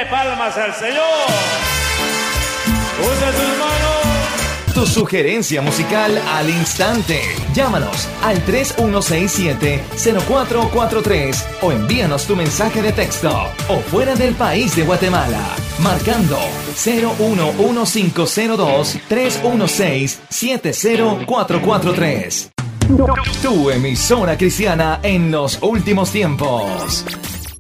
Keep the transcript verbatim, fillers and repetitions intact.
palmas al Señor. Usa tus manos. Tu sugerencia musical al instante. Llámanos al tres uno seis siete, cero cuatro cuatro tres o envíanos tu mensaje de texto o fuera del país de Guatemala marcando cero uno uno cinco cero dos, tres uno seis, siete cero cuatro cuatro tres. Tu emisora cristiana en los últimos tiempos.